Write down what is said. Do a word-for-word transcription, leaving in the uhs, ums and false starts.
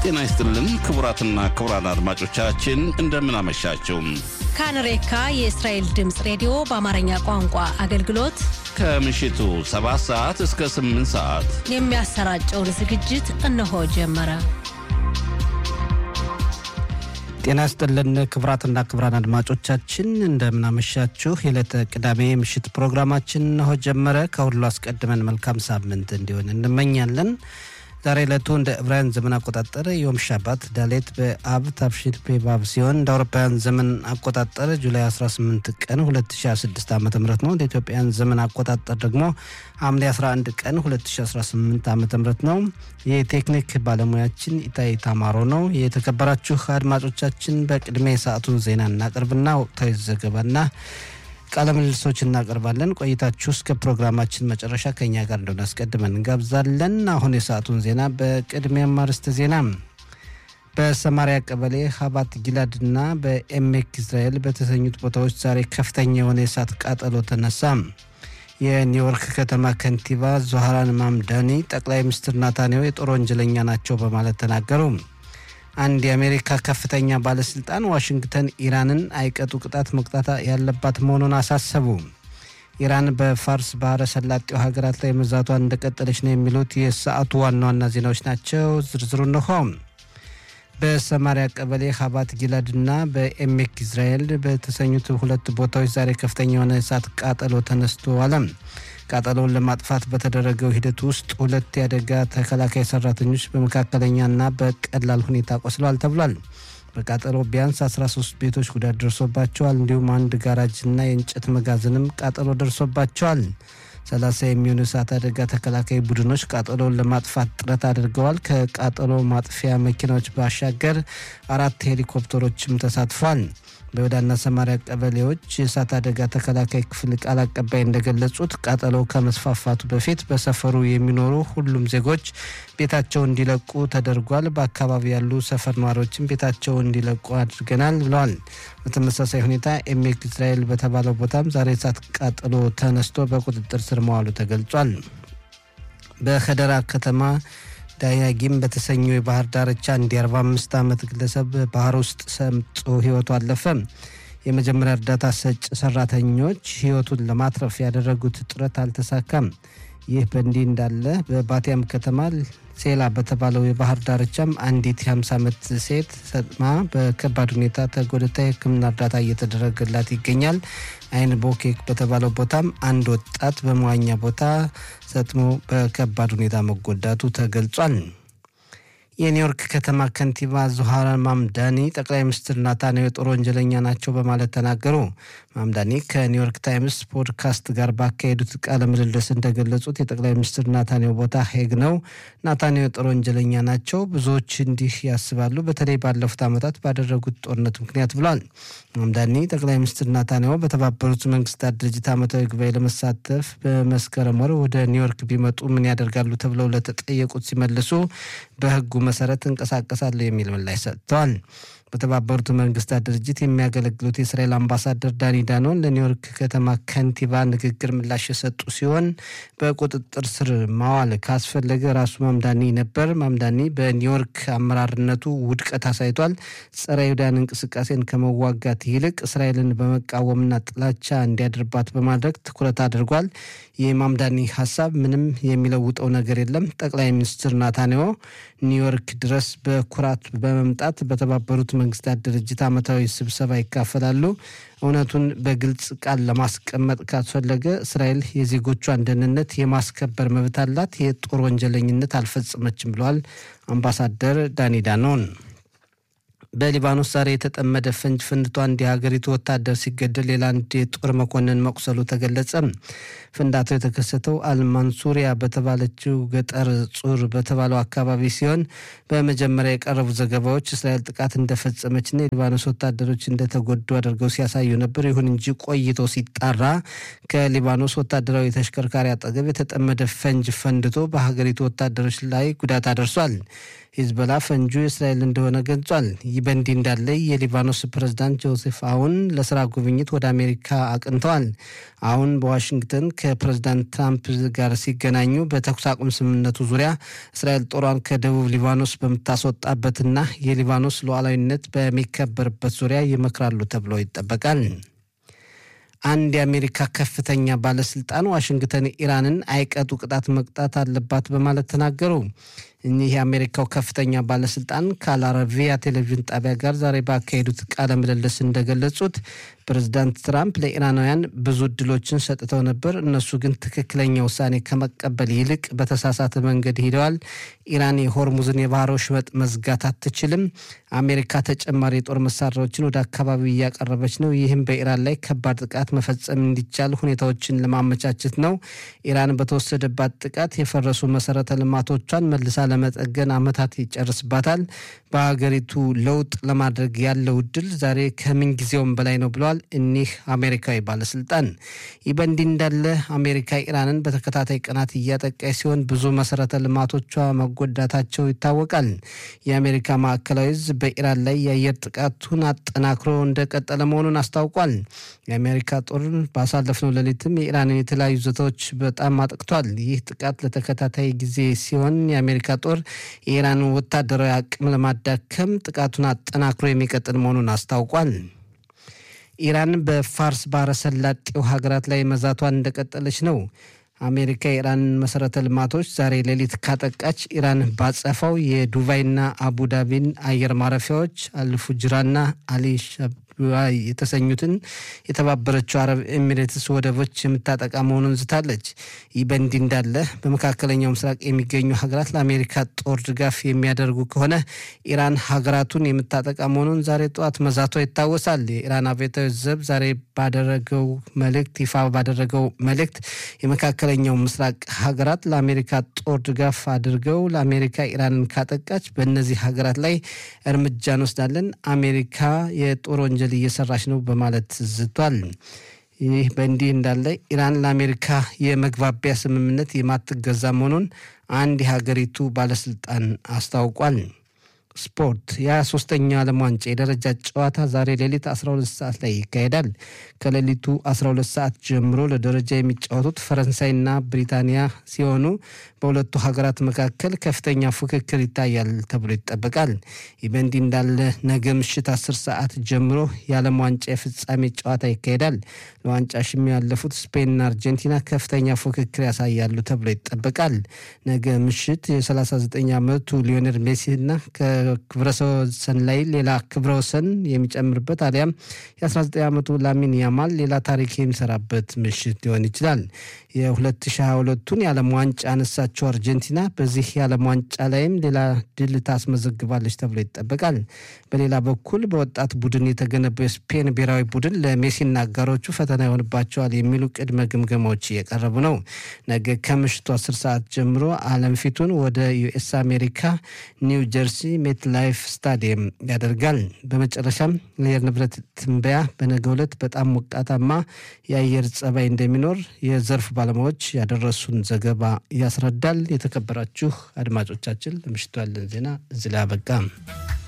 ጤና ይስጥልን ክቡራትና ክቡራን አድማጮቻችን እንደምን አመሻችሁ። ካንሬካ የእስራኤል ድምጽ ሬዲዮ በአማርኛ ቋንቋ አገልግሎት ከምሽቱ ሰባት ሰዓት እስከ ስምንት ሰዓት የሚያሰራጨውን ዝግጅት እነሆ ጀመረ። ጤና ይስጥልን ክቡራትና ክቡራን አድማጮቻችን እንደምን አመሻችሁ። የዕለተ ቅዳሜ ምሽት ፕሮግራማችን እነሆ ጀመረ። ከሁሉ አስቀድመን መልካም ሳምንት እንዲሆን እንመኛለን። ዛሬ ዕለቱ እንደ ዕብራውያን ዘመን አቆጣጠር ዮም ሻባት ዳሌት በአብ ታፍሺን ፔባብ ሲሆን እንደ አውሮፓውያን ዘመን አቆጣጠር ጁላይ አስራ ስምንት ቀን ሁለት ሺህ ስድስት ዓ.ም ነው። እንደ ኢትዮጵያን ዘመን አቆጣጠር ደግሞ ሐምሌ አስራ አንድ ቀን ሁለት ሺህ አስራ ስምንት ዓ.ም ነው። የቴክኒክ ባለሙያችን ኢታይ ታማሮ ነው። የተከበራችሁ አድማጮቻችን በቅድሚያ የሰዓቱን ዜና እናቀርብና ወቅታዊ ዘገባና ቃለ ምልልሶች እናቀርባለን። ቆይታችሁ እስከ ፕሮግራማችን መጨረሻ ከኛ ጋር እንደሆነ አስቀድመን እንጋብዛለን። አሁን የሰዓቱን ዜና በቅድሚያ ማርስተ ዜና። በሰማሪያ ቀበሌ ሀባት ጊላድና በኤሜክ እስራኤል በተሰኙት ቦታዎች ዛሬ ከፍተኛ የሆነ የእሳት ቃጠሎ ተነሳ። የኒውዮርክ ከተማ ከንቲባ ዞሃራን ማምዳኒ ጠቅላይ ሚኒስትር ናታንያሁ የጦር ወንጀለኛ ናቸው በማለት ተናገሩ። አንድ የአሜሪካ ከፍተኛ ባለስልጣን ዋሽንግተን ኢራንን አይቀጡ ቅጣት መቅጣት ያለባት መሆኑን አሳሰቡ። ኢራን በፋርስ ባህረ ሰላጤው ሀገራት ላይ መዛቷን እንደቀጠለች ነው የሚሉት የሰዓቱ ዋና ዋና ዜናዎች ናቸው። ዝርዝሩ ነው። በሰማሪያ ቀበሌ ሀባት ጊላድና በኤሜክ እስራኤል በተሰኙት ሁለት ቦታዎች ዛሬ ከፍተኛ የሆነ እሳት ቃጠሎ ተነስቷል። ቃጠሎውን ለማጥፋት በተደረገው ሂደት ውስጥ ሁለት የአደጋ ተከላካይ ሰራተኞች በመካከለኛና በቀላል ሁኔታ ቆስለዋል ተብሏል። በቃጠሎ ቢያንስ አስራ ሶስት ቤቶች ጉዳት ደርሶባቸዋል። እንዲሁም አንድ ጋራጅና የእንጨት መጋዘንም ቃጠሎ ደርሶባቸዋል። ሰላሳ የሚሆኑ እሳት አደጋ ተከላካይ ቡድኖች ቃጠሎውን ለማጥፋት ጥረት አድርገዋል። ከቃጠሎ ማጥፊያ መኪናዎች ባሻገር አራት ሄሊኮፕተሮችም ተሳትፏል። በወዳና ሰማሪያ ቀበሌዎች የእሳት አደጋ ተከላካይ ክፍል ቃል አቀባይ እንደገለጹት ቃጠሎ ከመስፋፋቱ በፊት በሰፈሩ የሚኖሩ ሁሉም ዜጎች ቤታቸው እንዲለቁ ተደርጓል። በአካባቢው ያሉ ሰፈር ነዋሪዎችም ቤታቸው እንዲለቁ አድርገናል ብለዋል። በተመሳሳይ ሁኔታ ኤሜክ እስራኤል በተባለው ቦታም ዛሬ እሳት ቃጠሎ ተነስቶ በቁጥጥር ስር መዋሉ ተገልጿል። በኸደራ ከተማ ዳያጊም በተሰኘው የባህር ዳርቻ አንድ የአርባ አምስት ዓመት ግለሰብ ባህር ውስጥ ሰምጦ ህይወቱ አለፈ። የመጀመሪያ እርዳታ ሰጭ ሰራተኞች ህይወቱን ለማትረፍ ያደረጉት ጥረት አልተሳካም። ይህ በእንዲህ እንዳለ በባቲያም ከተማ ሴላ በተባለው የባህር ዳርቻም አንዲት የሃምሳ ዓመት ሴት ሰጥማ በከባድ ሁኔታ ተጎድታ የሕክምና እርዳታ እየተደረገላት ይገኛል። አይን ቦኬክ በተባለው ቦታም አንድ ወጣት በመዋኛ ቦታ ሰጥሞ በከባድ ሁኔታ መጎዳቱ ተገልጿል። የኒውዮርክ ከተማ ከንቲባ ዞሃራን ማምዳኒ ጠቅላይ ሚኒስትር ናታንያሁ የጦር ወንጀለኛ ናቸው በማለት ተናገሩ። ማምዳኒ ከኒውዮርክ ታይምስ ፖድካስት ጋር ባካሄዱት ቃለ ምልልስ እንደገለጹት የጠቅላይ ሚኒስትር ናታንያሁ ቦታ ሄግ ነው። ናታንያሁ የጦር ወንጀለኛ ናቸው፣ ብዙዎች እንዲህ ያስባሉ፣ በተለይ ባለፉት ዓመታት ባደረጉት ጦርነት ምክንያት ብሏል። ማምዳኒ ጠቅላይ ሚኒስትር ናታንያሁ በተባበሩት መንግስታት ድርጅት ዓመታዊ ጉባኤ ለመሳተፍ በመስከረም ወር ወደ ኒውዮርክ ቢመጡ ምን ያደርጋሉ ተብለው ለተጠየቁት ሲመልሱ በህጉ መሰረት እንቀሳቀሳለሁ የሚል ምላሽ ሰጥተዋል። በተባበሩት መንግስታት ድርጅት የሚያገለግሉት የእስራኤል አምባሳደር ዳኒ ዳኖን ለኒውዮርክ ከተማ ከንቲባ ንግግር ምላሽ የሰጡ ሲሆን በቁጥጥር ስር ማዋል ካስፈለገ ራሱ ማምዳኒ ነበር። ማምዳኒ በኒውዮርክ አመራርነቱ ውድቀት አሳይቷል። ጸረ ይሁዳን እንቅስቃሴን ከመዋጋት ይልቅ እስራኤልን በመቃወምና ጥላቻ እንዲያድርባት በማድረግ ትኩረት አድርጓል። የማምዳኒ ሐሳብ ምንም የሚለውጠው ነገር የለም። ጠቅላይ ሚኒስትር ናታንያሁ ኒውዮርክ ድረስ በኩራት በመምጣት በተባበሩት መንግስታት ድርጅት ዓመታዊ ስብሰባ ይካፈላሉ። እውነቱን በግልጽ ቃል ለማስቀመጥ ካስፈለገ እስራኤል የዜጎቿን ደህንነት የማስከበር መብት አላት፣ የጦር ወንጀለኝነት አልፈጸመችም ብለዋል አምባሳደር ዳኒ ዳኖን። በሊባኖስ ዛሬ የተጠመደ ፈንጅ ፈንድቶ አንድ የሀገሪቱ ወታደር ሲገደል ሌላ አንድ የጦር መኮንን መቁሰሉ ተገለጸ። ፍንዳታው የተከሰተው አልማንሱሪያ በተባለችው ገጠር ጹር በተባለው አካባቢ ሲሆን በመጀመሪያ የቀረቡ ዘገባዎች እስራኤል ጥቃት እንደፈጸመችና የሊባኖስ ወታደሮች እንደተጎዱ አድርገው ሲያሳዩ ነበር። ይሁን እንጂ ቆይቶ ሲጣራ ከሊባኖስ ወታደራዊ ተሽከርካሪ አጠገብ የተጠመደ ፈንጅ ፈንድቶ በሀገሪቱ ወታደሮች ላይ ጉዳት አድርሷል። ሂዝቦላ ፈንጁ እስራኤል እንደሆነ ገልጿል። ይህ በእንዲህ እንዳለ የሊባኖስ ፕሬዝዳንት ጆሴፍ አውን ለስራ ጉብኝት ወደ አሜሪካ አቅንተዋል። አሁን በዋሽንግተን ከፕሬዝዳንት ትራምፕ ጋር ሲገናኙ በተኩስ አቁም ስምምነቱ ዙሪያ እስራኤል ጦሯን ከደቡብ ሊባኖስ በምታስወጣበትና የሊባኖስ ሉዓላዊነት በሚከበርበት ዙሪያ ይመክራሉ ተብሎ ይጠበቃል። አንድ የአሜሪካ ከፍተኛ ባለስልጣን ዋሽንግተን ኢራንን አይቀጡ ቅጣት መቅጣት አለባት በማለት ተናገሩ። እኚህ የአሜሪካው ከፍተኛ ባለስልጣን ከአልአረቢያ ቴሌቪዥን ጣቢያ ጋር ዛሬ ባካሄዱት ቃለ ምልልስ እንደገለጹት ፕሬዝዳንት ትራምፕ ለኢራናውያን ብዙ እድሎችን ሰጥተው ነበር። እነሱ ግን ትክክለኛ ውሳኔ ከመቀበል ይልቅ በተሳሳተ መንገድ ሄደዋል። ኢራን የሆርሙዝን የባህር ወሽመጥ መዝጋት አትችልም። አሜሪካ ተጨማሪ የጦር መሳሪያዎችን ወደ አካባቢው እያቀረበች ነው። ይህም በኢራን ላይ ከባድ ጥቃት መፈጸም እንዲቻል ሁኔታዎችን ለማመቻቸት ነው። ኢራን በተወሰደባት ጥቃት የፈረሱ መሰረተ ልማቶቿን መልሳ ለመጠገን ዓመታት ይጨርስባታል። በሀገሪቱ ለውጥ ለማድረግ ያለው እድል ዛሬ ከምን ጊዜውም በላይ ነው ብለዋል እኒህ አሜሪካዊ ባለስልጣን። ይህ በእንዲህ እንዳለ አሜሪካ ኢራንን በተከታታይ ቀናት እያጠቃች ሲሆን ብዙ መሰረተ ልማቶቿ መጎዳታቸው ይታወቃል። የአሜሪካ ማዕከላዊ ዕዝ በኢራን ላይ የአየር ጥቃቱን አጠናክሮ እንደቀጠለ መሆኑን አስታውቋል። የአሜሪካ ጦር ባሳለፍነው ሌሊትም የኢራንን የተለያዩ ይዞታዎች በጣም አጥቅቷል። ይህ ጥቃት ለተከታታይ ጊዜ ሲሆን የአሜሪካ ጦር የኢራን ወታደራዊ አቅም ለማዳከም ጥቃቱን አጠናክሮ የሚቀጥል መሆኑን አስታውቋል። ኢራን በፋርስ ባህረ ሰላጤው ሀገራት ላይ መዛቷን እንደቀጠለች ነው። አሜሪካ የኢራን መሰረተ ልማቶች ዛሬ ሌሊት ካጠቃች ኢራን ባጸፋው የዱባይና አቡዳቢን አየር ማረፊያዎች አልፉጅራና አሊሻብ የተሰኙትን የተባበረችው አረብ ኤሚሬትስ ወደቦች የምታጠቃ መሆኑን ዝታለች። ይህ በእንዲህ እንዳለ በመካከለኛው ምስራቅ የሚገኙ ሀገራት ለአሜሪካ ጦር ድጋፍ የሚያደርጉ ከሆነ ኢራን ሀገራቱን የምታጠቃ መሆኑን ዛሬ ጠዋት መዛቷ ይታወሳል። የኢራን አብዮታዊ ዘብ ዛሬ ባደረገው መልእክት ይፋ ባደረገው መልእክት የመካከለኛው ምስራቅ ሀገራት ለአሜሪካ ጦር ድጋፍ አድርገው ለአሜሪካ ኢራንን ካጠቃች በእነዚህ ሀገራት ላይ እርምጃ እንወስዳለን፣ አሜሪካ የጦር ወንጀል እየሰራች ነው በማለት ዝቷል። ይህ በእንዲህ እንዳለ ኢራን ለአሜሪካ የመግባቢያ ስምምነት የማትገዛ መሆኑን አንድ የሀገሪቱ ባለስልጣን አስታውቋል። ስፖርት የ23ኛ ዓለም ዋንጫ የደረጃ ጨዋታ ዛሬ ሌሊት አስራ ሁለት ሰዓት ላይ ይካሄዳል። ከሌሊቱ አስራ ሁለት ሰዓት ጀምሮ ለደረጃ የሚጫወቱት ፈረንሳይና ብሪታንያ ሲሆኑ በሁለቱ ሀገራት መካከል ከፍተኛ ፉክክር ይታያል ተብሎ ይጠበቃል። ይህ በእንዲህ እንዳለ ነገ ምሽት አስር ሰዓት ጀምሮ የዓለም ዋንጫ የፍጻሜ ጨዋታ ይካሄዳል። ለዋንጫ ሽሚ ያለፉት ስፔንና አርጀንቲና ከፍተኛ ፉክክር ያሳያሉ ተብሎ ይጠበቃል። ነገ ምሽት የ39 ዓመቱ ሊዮኔል ሜሲና ከክብረ ወሰን ላይ ሌላ ክብረ ወሰን የሚጨምርበት አሊያም የ19 ዓመቱ ላሚን ያማል ሌላ ታሪክ የሚሰራበት ምሽት ሊሆን ይችላል። የ2022ቱን የዓለም ዋንጫ ያነሳችው አርጀንቲና በዚህ የዓለም ዋንጫ ላይም ሌላ ድል ታስመዘግባለች ተብሎ ይጠበቃል። በሌላ በኩል በወጣት ቡድን የተገነባው የስፔን ብሔራዊ ቡድን ለሜሲና አጋሮቹ ፈተና ይሆንባቸዋል የሚሉ ቅድመ ግምገማዎች እየቀረቡ ነው። ነገ ከምሽቱ አስር ሰዓት ጀምሮ ዓለም ፊቱን ወደ ዩኤስ አሜሪካ ኒው ጀርሲ ሜት ላይፍ ስታዲየም ያደርጋል። በመጨረሻም የአየር ንብረት ትንበያ በነገው ዕለት በጣም ሞቃታማ የአየር ጸባይ እንደሚኖር የዘርፍ ባለሙያዎች ያደረሱን ዘገባ ያስረዳል። የተከበራችሁ አድማጮቻችን ለምሽቱ ያለን ዜና እዚህ ላይ አበቃ።